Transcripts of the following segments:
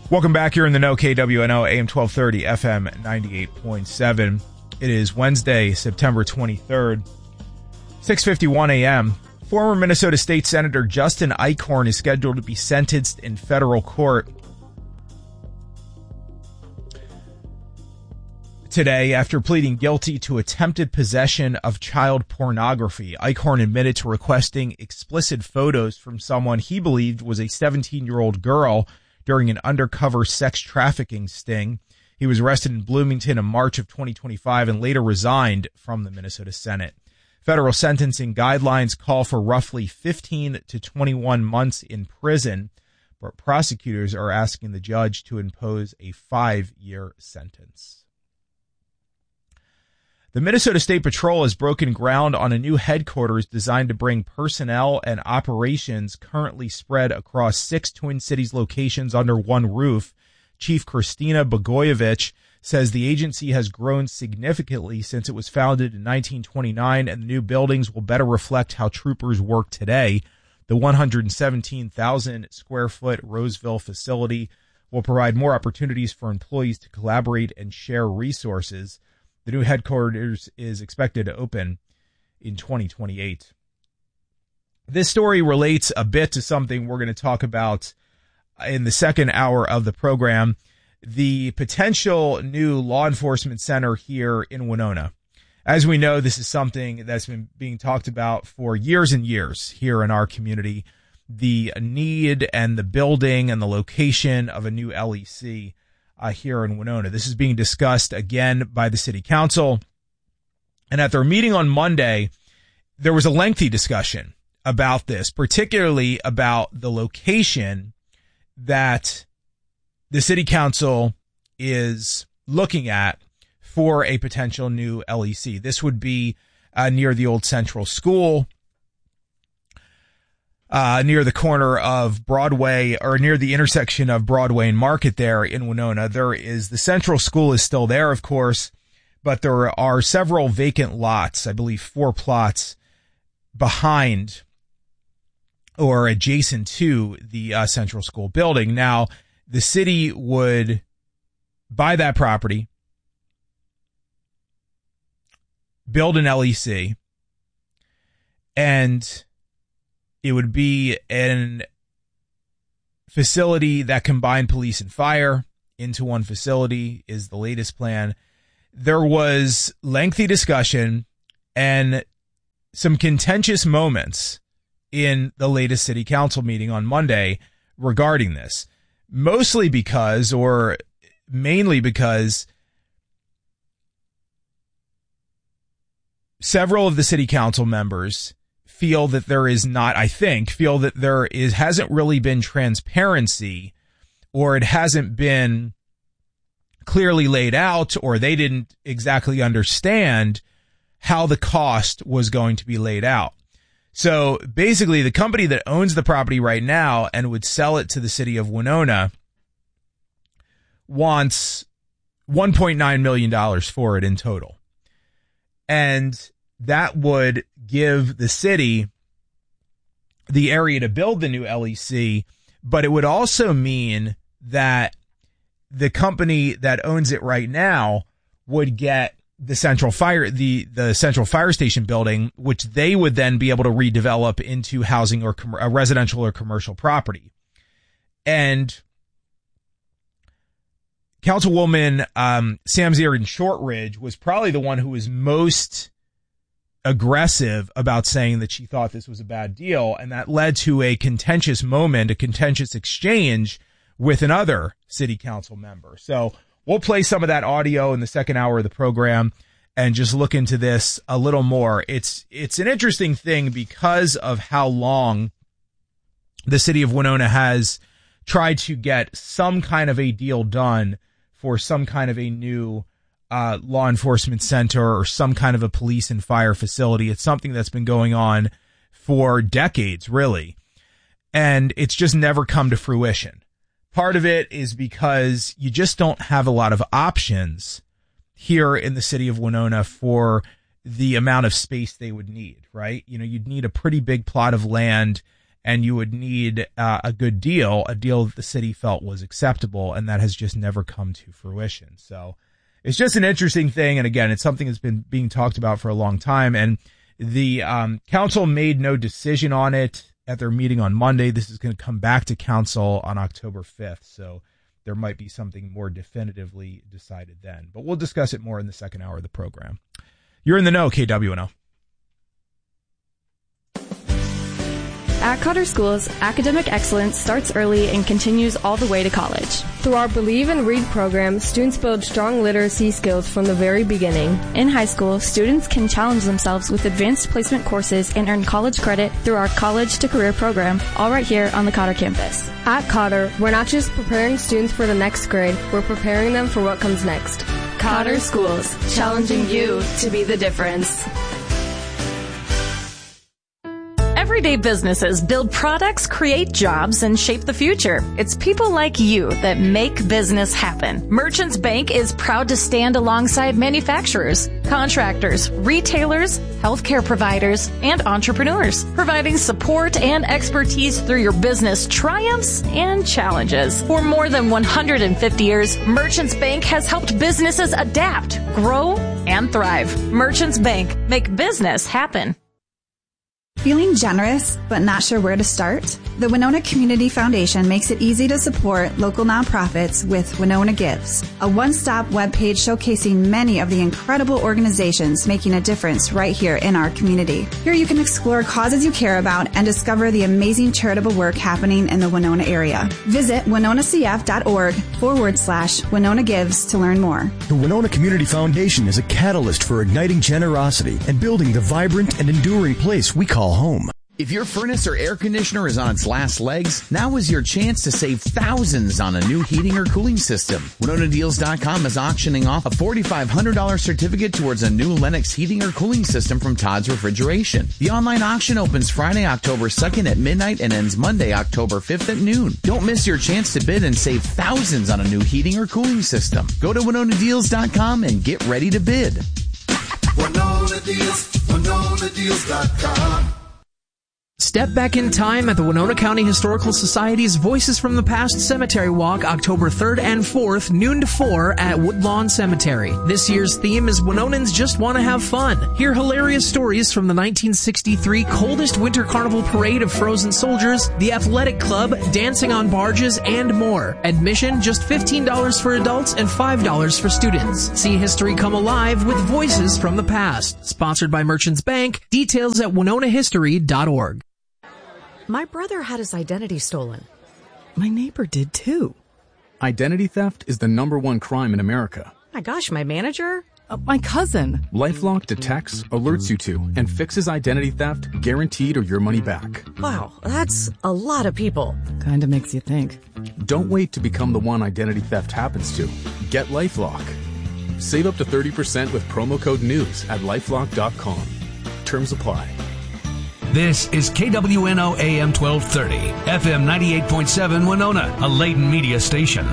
Welcome back here in the know, KWNO, AM 1230, FM 98.7. It is Wednesday, September 23rd, 6:51 a.m. Former Minnesota State Senator Justin Eichhorn is scheduled to be sentenced in federal court today after pleading guilty to attempted possession of child pornography. Eichhorn admitted to requesting explicit photos from someone he believed was a 17-year-old girl during an undercover sex trafficking sting. He was arrested in Bloomington in March of 2025 and later resigned from the Minnesota Senate. Federal sentencing guidelines call for roughly 15 to 21 months in prison, but prosecutors are asking the judge to impose a 5-year sentence. The Minnesota State Patrol has broken ground on a new headquarters designed to bring personnel and operations currently spread across 6 Twin Cities locations under one roof. Chief Christina Bogoyevich says the agency has grown significantly since it was founded in 1929, and the new buildings will better reflect how troopers work today. The 117,000 square foot Roseville facility will provide more opportunities for employees to collaborate and share resources. The new headquarters is expected to open in 2028. This story relates a bit to something we're going to talk about in the second hour of the program, the potential new law enforcement center here in Winona. As we know, this is something that's been being talked about for years and years here in our community, the need and the building and the location of a new LEC here in Winona. This is being discussed again by the city council. And at their meeting on Monday, there was a lengthy discussion about this, particularly about the location that the city council is looking at for a potential new LEC. This would be near the old Central School, near the corner of Broadway, or near the intersection of Broadway and Market there in Winona. The Central School is still there, of course, but there are several vacant lots, I believe 4 plots behind or adjacent to the Central School building. Now, the city would buy that property, build an LEC, and it would be a facility that combined police and fire into one facility is the latest plan. There was lengthy discussion and some contentious moments in the latest city council meeting on Monday regarding this, mostly because, or mainly because, several of the city council members feel that there hasn't really been transparency, or it hasn't been clearly laid out, or they didn't exactly understand how the cost was going to be laid out. So basically, the company that owns the property right now and would sell it to the city of Winona wants $1.9 million for it in total. And that would give the city the area to build the new LEC, but it would also mean that the company that owns it right now would get the Central Fire Station building, which they would then be able to redevelop into housing or a residential or commercial property. And Councilwoman Sam Zierden Shortridge was probably the one who was most aggressive about saying that she thought this was a bad deal, and that led to a contentious moment, a contentious exchange with another city council member. So we'll play some of that audio in the second hour of the program and just look into this a little more. It's an interesting thing because of how long the city of Winona has tried to get some kind of a deal done for some kind of a new law enforcement center or some kind of a police and fire facility. It's something that's been going on for decades, really. And it's just never come to fruition. Part of it is because you just don't have a lot of options here in the city of Winona for the amount of space they would need, right? You know, you'd need a pretty big plot of land and you would need a good deal, a deal that the city felt was acceptable, and that has just never come to fruition. So it's just an interesting thing, and again, it's something that's been being talked about for a long time, and the council made no decision on it at their meeting on Monday. This is going to come back to council on October 5th, so there might be something more definitively decided then. But we'll discuss it more in the second hour of the program. You're in the know, KWNO. At Cotter Schools, academic excellence starts early and continues all the way to college. Through our Believe and Read program, students build strong literacy skills from the very beginning. In high school, students can challenge themselves with advanced placement courses and earn college credit through our College to Career program, all right here on the Cotter campus. At Cotter, we're not just preparing students for the next grade, we're preparing them for what comes next. Cotter Schools, challenging you to be the difference. Everyday businesses build products, create jobs, and shape the future. It's people like you that make business happen. Merchants Bank is proud to stand alongside manufacturers, contractors, retailers, healthcare providers, and entrepreneurs, providing support and expertise through your business triumphs and challenges. For more than 150 years, Merchants Bank has helped businesses adapt, grow, and thrive. Merchants Bank, make business happen. Feeling generous but not sure where to start? The Winona Community Foundation makes it easy to support local nonprofits with Winona Gives, a one-stop webpage showcasing many of the incredible organizations making a difference right here in our community. Here you can explore causes you care about and discover the amazing charitable work happening in the Winona area. Visit winonacf.org/Winona Gives to learn more. The Winona Community Foundation is a catalyst for igniting generosity and building the vibrant and enduring place we call home. If your furnace or air conditioner is on its last legs, now is your chance to save thousands on a new heating or cooling system. WinonaDeals.com is auctioning off a $4,500 certificate towards a new Lennox heating or cooling system from Todd's Refrigeration. The online auction opens Friday, October 2nd at midnight and ends Monday, October 5th at noon. Don't miss your chance to bid and save thousands on a new heating or cooling system. Go to WinonaDeals.com and get ready to bid. WinonaDeals.com. Step back in time at the Winona County Historical Society's Voices from the Past Cemetery Walk, October 3rd and 4th, noon to 4 at Woodlawn Cemetery. This year's theme is Winonans Just Want to Have Fun. Hear hilarious stories from the 1963 coldest winter carnival parade of frozen soldiers, the athletic club, dancing on barges, and more. Admission just $15 for adults and $5 for students. See history come alive with Voices from the Past. Sponsored by Merchants Bank. Details at winonahistory.org. My brother had his identity stolen. My neighbor did too. Identity theft is the #1 crime in America. My gosh, my manager? My cousin. LifeLock detects, alerts you to, and fixes identity theft, guaranteed or your money back. Wow, that's a lot of people. Kinda makes you think. Don't wait to become the one identity theft happens to. Get LifeLock. Save up to 30% with promo code NEWS at LifeLock.com. Terms apply. This is KWNO AM 1230, FM 98.7 Winona, a Layton media station.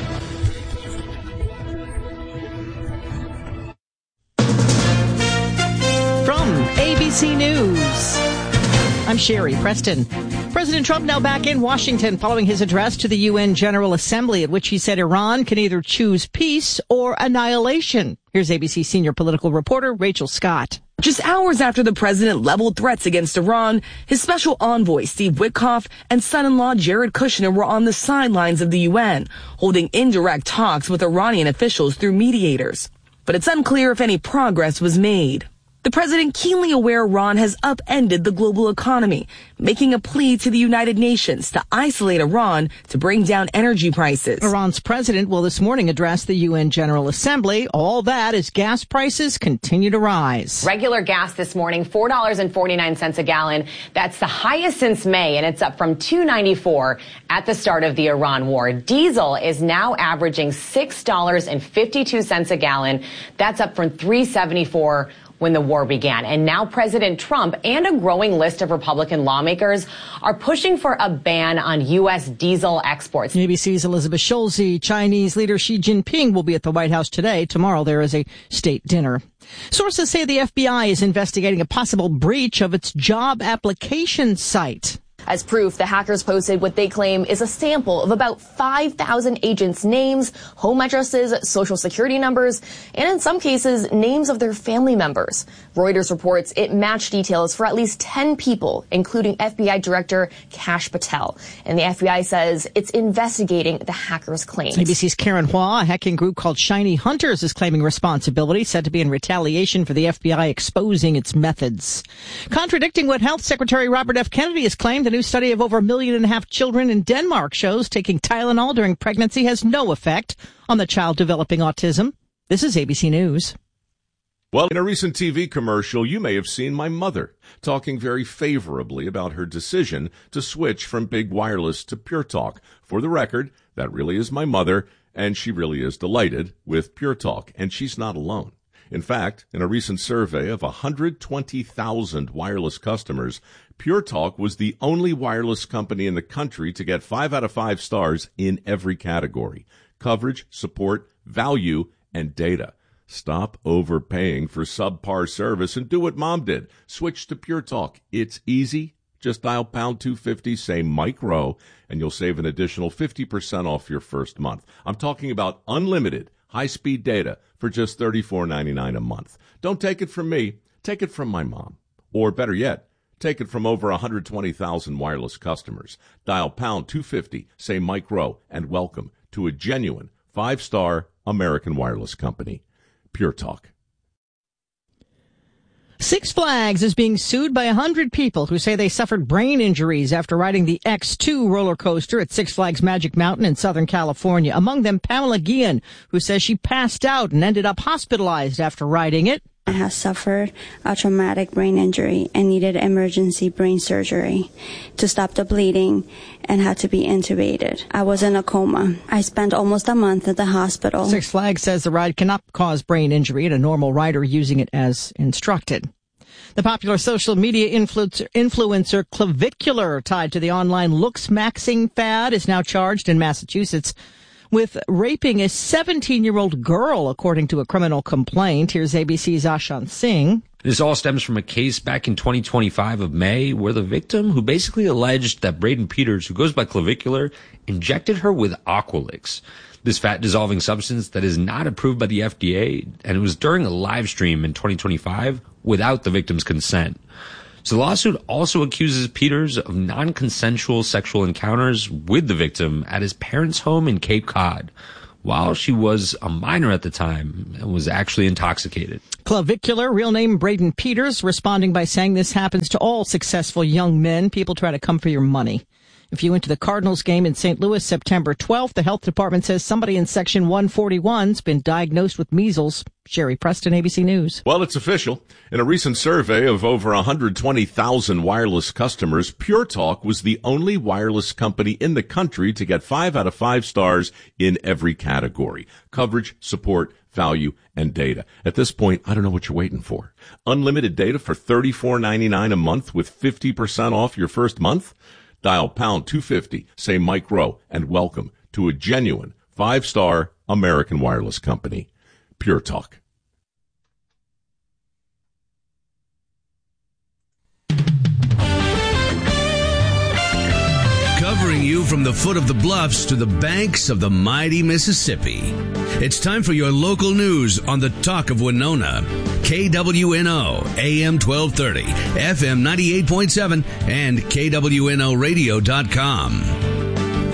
From ABC News, I'm Sherry Preston. President Trump now back in Washington following his address to the UN General Assembly, at which he said Iran can either choose peace or annihilation. Here's ABC senior political reporter Rachel Scott. Just hours after the president leveled threats against Iran, his special envoy, Steve Witkoff, and son-in-law Jared Kushner were on the sidelines of the UN, holding indirect talks with Iranian officials through mediators. But it's unclear if any progress was made. The president, keenly aware Iran has upended the global economy, making a plea to the United Nations to isolate Iran to bring down energy prices. Iran's president will this morning address the UN General Assembly. All that as gas prices continue to rise. Regular gas this morning, $4.49 a gallon. That's the highest since May, and it's up from $2.94 at the start of the Iran war. Diesel is now averaging $6.52 a gallon. That's up from $3.74 when the war began. And now President Trump and a growing list of Republican lawmakers are pushing for a ban on U.S. diesel exports. ABC's Elizabeth Schulze. Chinese leader Xi Jinping will be at the White House today. Tomorrow there is a state dinner. Sources say the FBI is investigating a possible breach of its job application site. As proof, the hackers posted what they claim is a sample of about 5,000 agents' names, home addresses, social security numbers, and in some cases, names of their family members. Reuters reports it matched details for at least 10 people, including FBI Director Kash Patel. And the FBI says it's investigating the hackers' claims. ABC's Karen Hua, a hacking group called Shiny Hunters, is claiming responsibility, said to be in retaliation for the FBI exposing its methods. Contradicting what Health Secretary Robert F. Kennedy has claimed, a new study of over 1.5 million children in Denmark shows taking Tylenol during pregnancy has no effect on the child developing autism. This is ABC News. Well, in a recent TV commercial, you may have seen my mother talking very favorably about her decision to switch from big wireless to Pure Talk. For the record, that really is my mother, and she really is delighted with Pure Talk, and she's not alone. In fact, in a recent survey of 120,000 wireless customers, Pure Talk was the only wireless company in the country to get 5 out of 5 stars in every category: coverage, support, value, and data. Stop overpaying for subpar service and do what Mom did. Switch to Pure Talk. It's easy. Just dial pound 250, say Mike Rowe, and you'll save an additional 50% off your first month. I'm talking about unlimited high-speed data for just $34.99 a month. Don't take it from me. Take it from my mom. Or better yet, take it from over 120,000 wireless customers. Dial pound 250, say Mike Rowe, and welcome to a genuine 5-star American wireless company. Pure Talk. Six Flags is being sued by 100 people who say they suffered brain injuries after riding the X2 roller coaster at Six Flags Magic Mountain in Southern California. Among them, Pamela Guillen, who says she passed out and ended up hospitalized after riding it. I have suffered a traumatic brain injury and needed emergency brain surgery to stop the bleeding and had to be intubated. I was in a coma. I spent almost a month at the hospital. Six Flags says the ride cannot cause brain injury and a normal rider using it as instructed. The popular social media influencer Clavicular, tied to the online looks-maxing fad, is now charged in Massachusetts with raping a 17-year-old girl, according to a criminal complaint. Here's ABC's Ashant Singh. This all stems from a case back in 2025 of May where the victim, who basically alleged that Braden Peters, who goes by Clavicular, injected her with Aqualix, this fat-dissolving substance that is not approved by the FDA, and it was during a live stream in 2025 without the victim's consent. So the lawsuit also accuses Peters of non-consensual sexual encounters with the victim at his parents' home in Cape Cod, while she was a minor at the time and was actually intoxicated. Clavicular, real name Braden Peters, responding by saying this happens to all successful young men. People try to come for your money. If you went to the Cardinals game in St. Louis September 12th, the health department says somebody in Section 141's been diagnosed with measles. Sherry Preston, ABC News. Well, it's official. In a recent survey of over 120,000 wireless customers, Pure Talk was the only wireless company in the country to get 5 out of 5 stars in every category: coverage, support, value, and data. At this point, I don't know what you're waiting for. Unlimited data for $34.99 a month with 50% off your first month? Dial pound 250, say Mike Rowe, and welcome to a genuine 5-star American wireless company. Pure Talk. Covering you from the foot of the bluffs to the banks of the mighty Mississippi. It's time for your local news on the Talk of Winona. KWNO, AM 1230, FM 98.7, and KWNOradio.com.